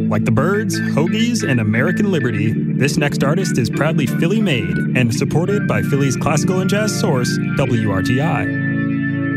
Like the Byrds, Hoagies, and American Liberty, this next artist is proudly Philly made and supported by Philly's classical and jazz source, WRTI.